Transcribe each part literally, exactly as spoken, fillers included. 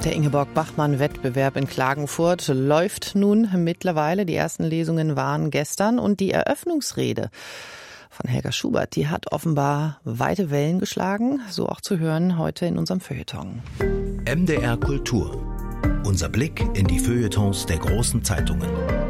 Der Ingeborg-Bachmann-Wettbewerb in Klagenfurt läuft nun mittlerweile. Die ersten Lesungen waren gestern und die Eröffnungsrede von Helga Schubert, die hat offenbar weite Wellen geschlagen, so auch zu hören heute in unserem Feuilleton. M D R Kultur. Unser Blick in die Feuilletons der großen Zeitungen.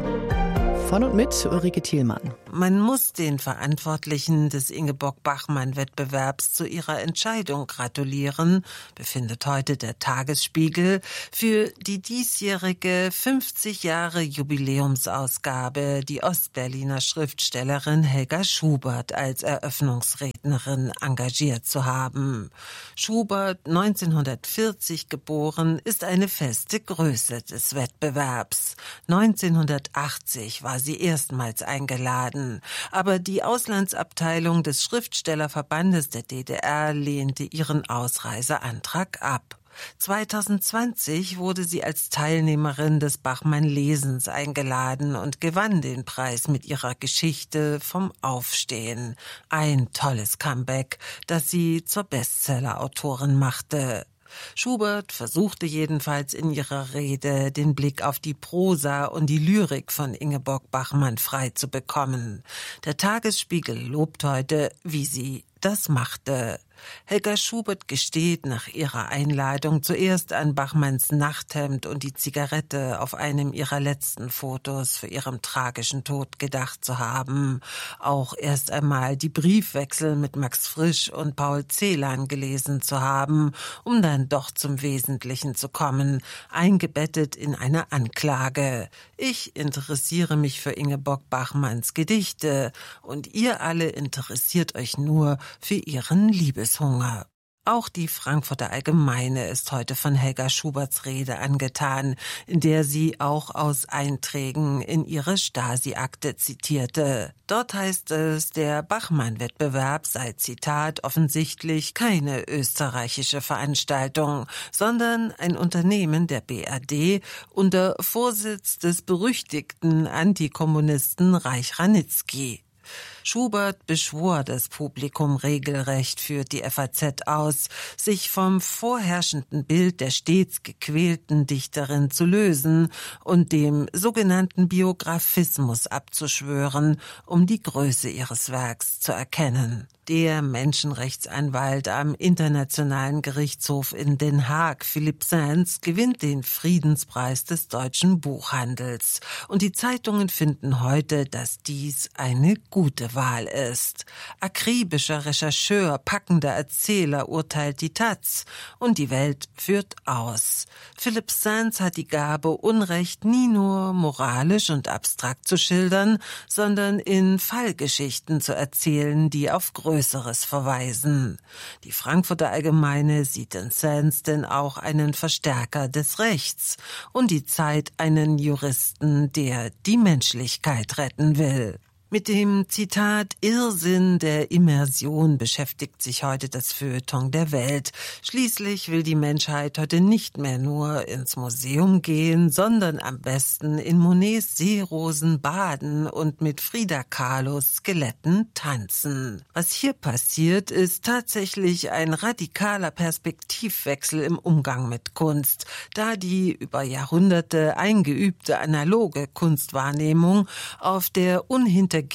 Von und mit Ulrike Thielmann. Man muss den Verantwortlichen des Ingeborg-Bachmann-Wettbewerbs zu ihrer Entscheidung gratulieren, befindet heute der Tagesspiegel, für die diesjährige fünfzig Jahre Jubiläumsausgabe die Ostberliner Schriftstellerin Helga Schubert als Eröffnungsrednerin engagiert zu haben. Schubert, neunzehnhundertvierzig geboren, ist eine feste Größe des Wettbewerbs. neunzehnhundertachtzig war sie erstmals eingeladen. Aber die Auslandsabteilung des Schriftstellerverbandes der D D R lehnte ihren Ausreiseantrag ab. zweitausendzwanzig wurde sie als Teilnehmerin des Bachmann-Lesens eingeladen und gewann den Preis mit ihrer Geschichte vom Aufstehen. Ein tolles Comeback, das sie zur Bestseller-Autorin machte. Schubert versuchte jedenfalls in ihrer Rede, den Blick auf die Prosa und die Lyrik von Ingeborg Bachmann frei zu bekommen. Der Tagesspiegel lobt heute, wie sie das machte. Helga Schubert gesteht nach ihrer Einladung zuerst an Bachmanns Nachthemd und die Zigarette auf einem ihrer letzten Fotos vor ihrem tragischen Tod gedacht zu haben. Auch erst einmal die Briefwechsel mit Max Frisch und Paul Celan gelesen zu haben, um dann doch zum Wesentlichen zu kommen, eingebettet in eine Anklage. Ich interessiere mich für Ingeborg Bachmanns Gedichte und ihr alle interessiert euch nur für ihren Liebeshunger. Auch die Frankfurter Allgemeine ist heute von Helga Schuberts Rede angetan, in der sie auch aus Einträgen in ihre Stasi-Akte zitierte. Dort heißt es, der Bachmann-Wettbewerb sei, Zitat, offensichtlich keine österreichische Veranstaltung, sondern ein Unternehmen der B R D unter Vorsitz des berüchtigten Antikommunisten Reich Ranitzky. Schubert beschwor das Publikum regelrecht, führt die F A Z aus, sich vom vorherrschenden Bild der stets gequälten Dichterin zu lösen und dem sogenannten Biografismus abzuschwören, um die Größe ihres Werks zu erkennen. Der Menschenrechtsanwalt am Internationalen Gerichtshof in Den Haag, Philipp Sands, gewinnt den Friedenspreis des deutschen Buchhandels. Und die Zeitungen finden heute, dass dies eine gute Wahl ist. Akribischer Rechercheur, packender Erzähler, urteilt die Taz. Und die Welt führt aus. Philipp Sands hat die Gabe, Unrecht nie nur moralisch und abstrakt zu schildern, sondern in Fallgeschichten zu erzählen, die auf Größeres verweisen. Die Frankfurter Allgemeine sieht in Sands denn auch einen Verstärker des Rechts und die Zeit einen Juristen, der die Menschlichkeit retten will. Mit dem Zitat Irrsinn der Immersion beschäftigt sich heute das Feuilleton der Welt. Schließlich will die Menschheit heute nicht mehr nur ins Museum gehen, sondern am besten in Monets Seerosen baden und mit Frida Kahlos Skeletten tanzen. Was hier passiert, ist tatsächlich ein radikaler Perspektivwechsel im Umgang mit Kunst, da die über Jahrhunderte eingeübte analoge Kunstwahrnehmung auf der unhintergehbaren,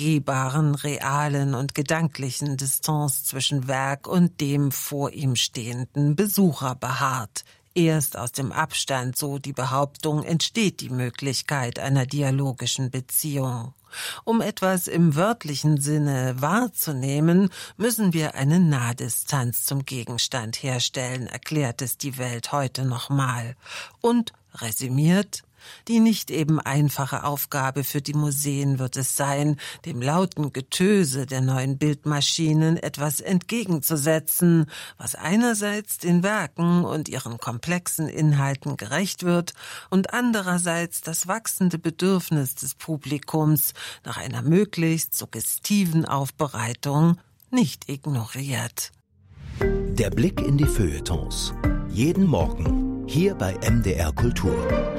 realen und gedanklichen Distanz zwischen Werk und dem vor ihm stehenden Besucher beharrt. Erst aus dem Abstand, so die Behauptung, entsteht die Möglichkeit einer dialogischen Beziehung. Um etwas im wörtlichen Sinne wahrzunehmen, müssen wir eine Nahdistanz zum Gegenstand herstellen, erklärt es die Welt heute nochmal. Und resümiert: Die nicht eben einfache Aufgabe für die Museen wird es sein, dem lauten Getöse der neuen Bildmaschinen etwas entgegenzusetzen, was einerseits den Werken und ihren komplexen Inhalten gerecht wird und andererseits das wachsende Bedürfnis des Publikums nach einer möglichst suggestiven Aufbereitung nicht ignoriert. Der Blick in die Feuilletons. Jeden Morgen hier bei M D R Kultur.